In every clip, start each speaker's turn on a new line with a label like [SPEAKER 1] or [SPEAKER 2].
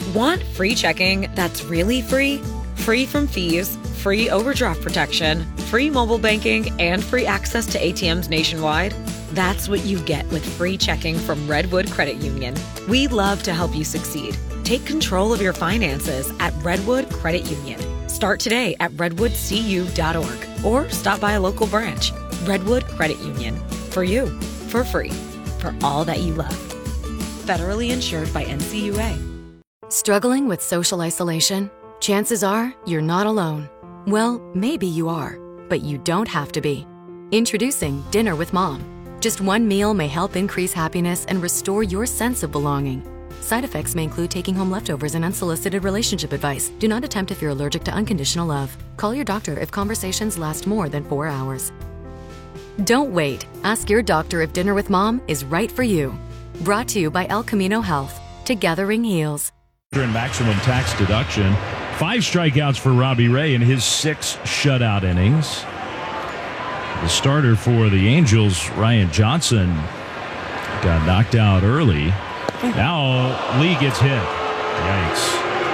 [SPEAKER 1] Want free checking that's really free? Free from fees, free overdraft protection, free mobile banking, and free access to ATMs nationwide? That's what you get with free checking from Redwood Credit Union. We love to help you succeed. Take control of your finances at Redwood Credit Union. Start today at redwoodcu.org or stop by a local branch. Redwood Credit Union. For you, for free, for all that you love. Federally insured by NCUA.
[SPEAKER 2] Struggling with social isolation? Chances are you're not alone. Well, maybe you are, but you don't have to be. Introducing Dinner with Mom. Just one meal may help increase happiness and restore your sense of belonging. Side effects may include taking home leftovers and unsolicited relationship advice. Do not attempt if you're allergic to unconditional love. Call your doctor if conversations last more than 4 hours. Don't wait. Ask your doctor if Dinner with Mom is right for you. Brought to you by El Camino Health. Together ring heals.
[SPEAKER 3] And maximum tax deduction. 5 strikeouts for Robbie Ray in his 6 shutout innings. The starter for the Angels, Ryan Johnson, got knocked out early. Now Lee gets hit. Yikes.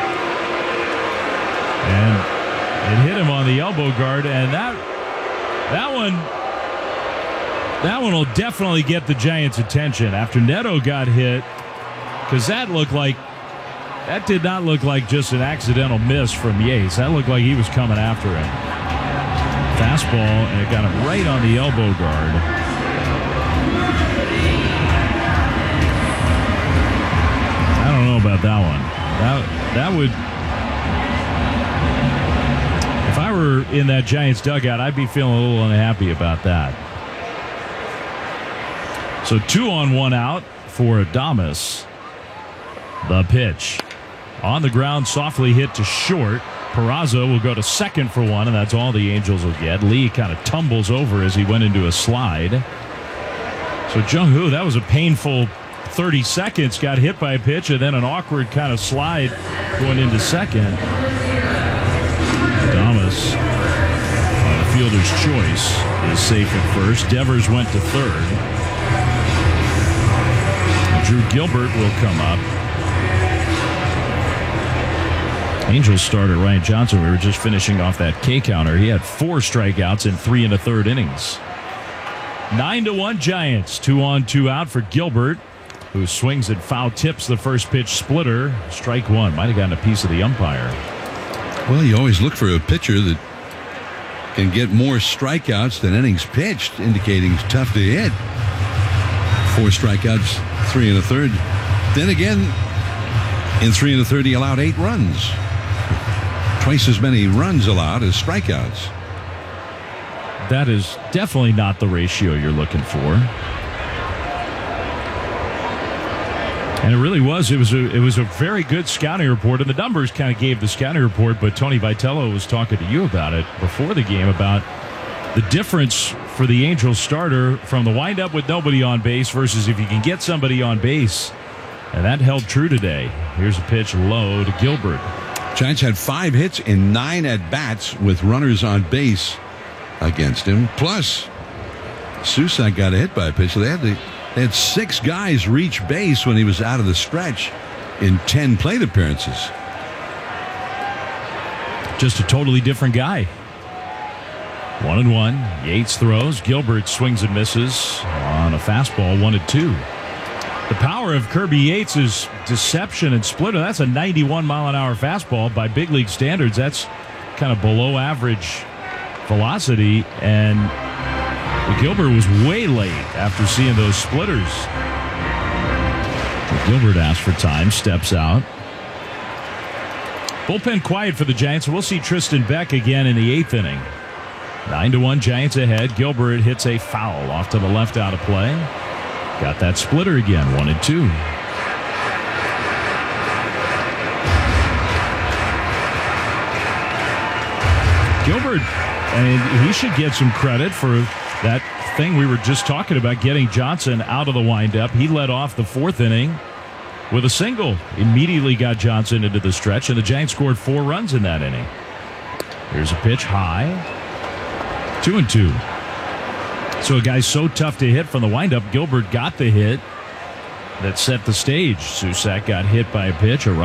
[SPEAKER 3] And it hit him on the elbow guard, and that one will definitely get the Giants' attention after Neto got hit, because that did not look like just an accidental miss from Yates. That looked like he was coming after him. Fastball, and it got him right on the elbow guard. I don't know about that one. That would... If I were in that Giants dugout, I'd be feeling a little unhappy about that. So 2 on 1 out for Adames. The pitch. On the ground, softly hit to short. Peraza will go to second for 1, and that's all the Angels will get. Lee kind of tumbles over as he went into a slide. So Jung-Hoo, that was a painful 30 seconds. Got hit by a pitch and then an awkward kind of slide going into second. Adames, the fielder's choice, is safe at first. Devers went to third. Drew Gilbert will come up. Angels starter Ryan Johnson, we were just finishing off that K counter. He had 4 strikeouts in 3 1/3 innings. 9-1 Giants. 2 on 2 out for Gilbert, who swings and foul tips the first pitch splitter. Strike 1. Might have gotten a piece of the umpire.
[SPEAKER 4] Well, you always look for a pitcher that can get more strikeouts than innings pitched, indicating it's tough to hit. 4 strikeouts, 3 1/3. Then again, in 3 1/3, he allowed 8 runs. Twice as many runs allowed as strikeouts.
[SPEAKER 3] That is definitely not the ratio you're looking for. And it really was. It was a very good scouting report, and the numbers kind of gave the scouting report, but Tony Vitello was talking to you about it before the game, about the difference for the Angels starter from the windup with nobody on base versus if you can get somebody on base. And that held true today. Here's a pitch low to Gilbert.
[SPEAKER 4] Giants had 5 hits in 9 at-bats with runners on base against him. Plus, Susac got hit by a pitch. So they had 6 guys reach base when he was out of the stretch in 10 plate appearances.
[SPEAKER 3] Just a totally different guy. 1-1. Yates throws. Gilbert swings and misses on a fastball. 1-2. The power of Kirby Yates' deception and splitter. That's a 91-mile-an-hour fastball. By big league standards, that's kind of below average velocity. And Gilbert was way late after seeing those splitters. Gilbert asks for time, steps out. Bullpen quiet for the Giants. We'll see Tristan Beck again in the 8th inning. 9-1 Giants ahead. Gilbert hits a foul off to the left out of play. Got that splitter again, 1-2. Gilbert, and he should get some credit for that thing we were just talking about, getting Johnson out of the windup. He led off the 4th inning with a single. Immediately got Johnson into the stretch, and the Giants scored 4 runs in that inning. Here's a pitch high. 2-2. So a guy so tough to hit from the windup, Gilbert got the hit that set the stage. Susac got hit by a pitch.